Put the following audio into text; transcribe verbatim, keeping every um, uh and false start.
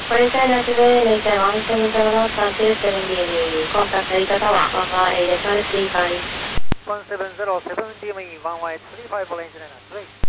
For China today, Nation one seven zero North and two seven D M E, contact Eita Tower, one one eight three five. one seven zero seven D M E, one one eight three five, range nine three.